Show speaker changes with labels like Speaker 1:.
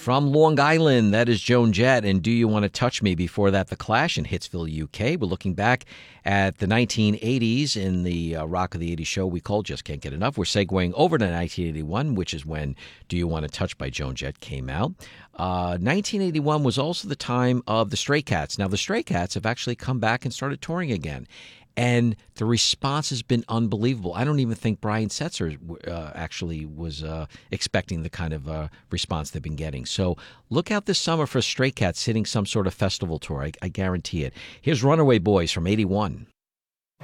Speaker 1: From Long Island, that is Joan Jett, and Do You Want to Touch Me? Before that, The Clash in Hitsville, UK. We're looking back at the 1980s in the Rock of the 80s show we call Just Can't Get Enough. We're segueing over to 1981, which is when Do You Want to Touch by Joan Jett came out. 1981 was also the time of the Stray Cats. Now, the Stray Cats have actually come back and started touring again. And the response has been unbelievable. I don't even think Brian Setzer actually was expecting the kind of response they've been getting. So look out this summer for Stray Cats hitting some sort of festival tour. I guarantee it. Here's Runaway Boys from 81.